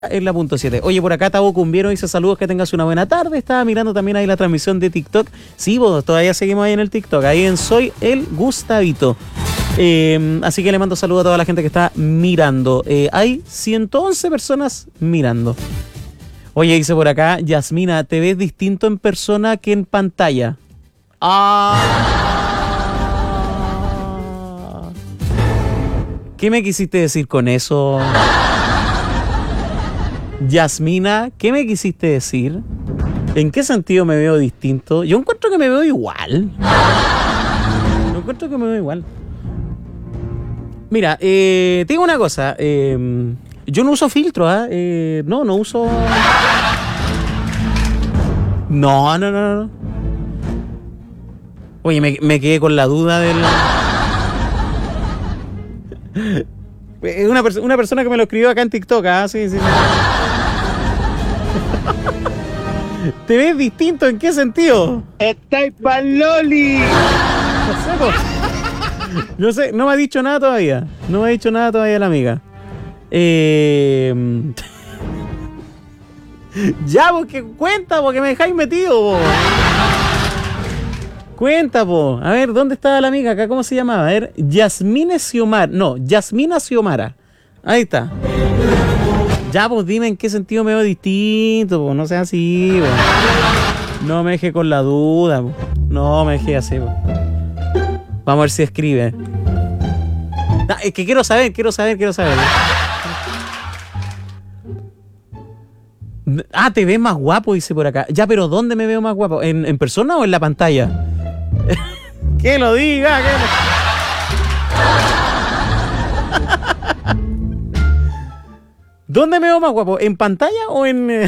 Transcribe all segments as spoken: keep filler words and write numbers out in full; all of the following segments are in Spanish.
en la punto siete. Oye, por acá Tabo Cumbiero dice saludos, que tengas una buena tarde. Estaba mirando también ahí la transmisión de TikTok. Sí, vos, todavía seguimos ahí en el TikTok, ahí en Soy el Gustavito. Eh, así que le mando saludos a toda la gente que está mirando. Eh, hay ciento once personas mirando. Oye, dice por acá Yasmina, te ves distinto en persona que en pantalla. Ah. ¿Qué me quisiste decir con eso? Yasmina, ¿qué me quisiste decir? ¿En qué sentido me veo distinto? Yo encuentro que me veo igual. Yo encuentro que me veo igual. Mira, eh, te digo una cosa. Eh, yo no uso filtro, ¿eh? ¿eh? No, no uso... No, no, no, no. Oye, me, me quedé con la duda del... Es una, perso- una persona que me lo escribió acá en TikTok, ¿ah? Sí, sí, sí. ¿Te ves distinto? ¿En qué sentido? ¡Estáis pa'l loli! No sé, po. No sé, no me ha dicho nada todavía. No me ha dicho nada todavía la amiga. Eh... Ya, porque cuenta, porque me dejáis metido, po. Cuenta, po. A ver, ¿dónde estaba la amiga acá? ¿Cómo se llamaba? A ver, Yasmine Xiomara. No, Yasmina Xiomara. Ahí está. Ya, pues dime en qué sentido me veo distinto, po. No sea así, po. No me deje con la duda, po. No me deje así, po. Vamos a ver si escribe. Ah, es que quiero saber, quiero saber, quiero saber. Ah, te ves más guapo, dice por acá. Ya, pero ¿dónde me veo más guapo? ¿En, en persona o en la pantalla? Que lo diga, que lo... ¿Dónde me veo más guapo? ¿En pantalla o en...?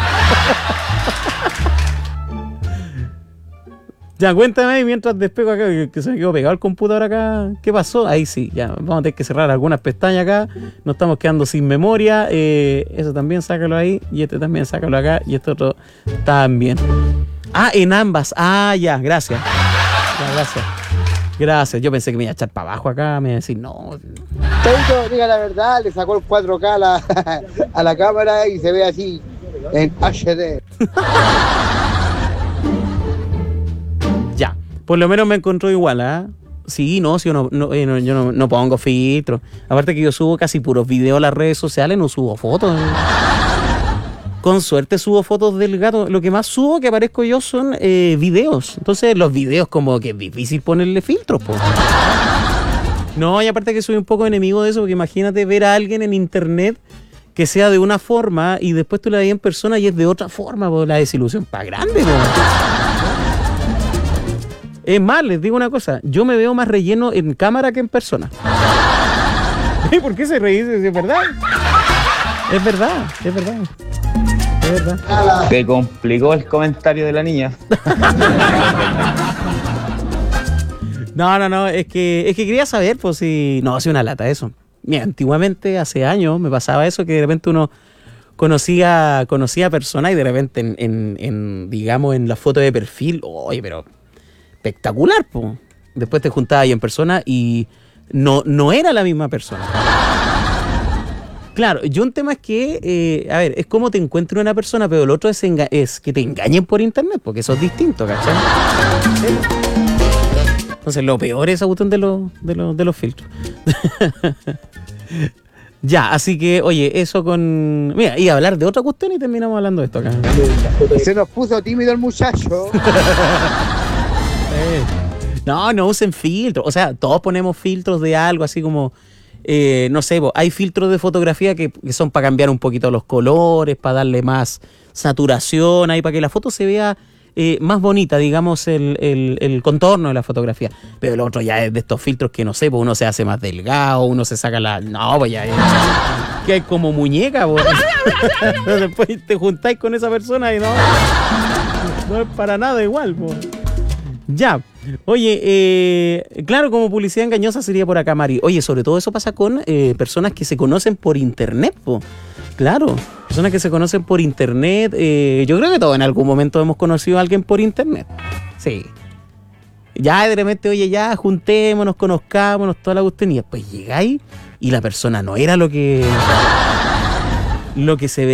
Ya, cuéntame ahí mientras despego acá, que se me quedó pegado el computador acá. ¿Qué pasó? Ahí sí, ya, vamos a tener que cerrar algunas pestañas acá. Nos estamos quedando sin memoria. Eh, eso también sácalo ahí. Y este también sácalo acá. Y este otro también. Ah, en ambas. Ah, ya, gracias. Ya, gracias. Gracias. Yo pensé que me iba a echar para abajo acá. Me iba a decir, no. Teito, diga la verdad, le sacó el cuatro K a la, a la cámara y se ve así, en H D. Ya, por lo menos me encontró igual, ¿ah? ¿eh? Sí, no, sí, yo, no, no, eh, no, yo no, no pongo filtro. Aparte que yo subo casi puros videos a las redes sociales, no subo fotos. Con suerte subo fotos del gato. Lo que más subo que aparezco yo son eh, videos. Entonces los videos como que es difícil ponerle filtros, po. No, y aparte que soy un poco enemigo de eso, porque imagínate ver a alguien en internet que sea de una forma y después tú la ves en persona y es de otra forma, po. La desilusión está grande, po. Es más, les digo una cosa, yo me veo más relleno en cámara que en persona. ¿Por qué se reí? ¿Es verdad? Es verdad, es verdad. Es verdad. Te complicó el comentario de la niña. No, no, no, es que, es que quería saber, pues si... No, hace una lata eso. Mira, antiguamente, hace años, me pasaba eso, que de repente uno conocía, conocía personas y de repente en, en, en digamos, en la foto de perfil, oye, pero... espectacular, po. Después te juntabas ahí en persona y no, no era la misma persona. Claro, yo un tema es que, eh, a ver, es como te encuentres una persona, pero el otro es, enga- es que te engañen por internet, porque eso es distinto, ¿cachai? Entonces lo peor es esa cuestión de, los de, los de los filtros. Ya, así que, oye, eso con... Mira, y hablar de otra cuestión y terminamos hablando de esto acá. Se nos puso tímido el muchacho. No, no usen filtros. O sea, todos ponemos filtros de algo, así como, eh, no sé, hay filtros de fotografía que, que son para cambiar un poquito los colores, para darle más saturación, ahí para que la foto se vea eh, más bonita, digamos, el, el, el contorno de la fotografía. Pero el otro ya es de estos filtros que, no sé, pues uno se hace más delgado, uno se saca la... No, pues ya es... Que hay como muñeca, pues. Después te juntáis con esa persona y no... No es para nada igual, pues. Ya, oye, eh, claro, como publicidad engañosa sería por acá, Mari. Oye, sobre todo eso pasa con eh, personas que se conocen por internet, po. Claro, personas que se conocen por internet. Eh, yo creo que todos en algún momento hemos conocido a alguien por internet. Sí. Ya de repente, oye, ya juntémonos, conozcámonos, toda la cuestión. Y después llegáis y la persona no era lo que... lo que se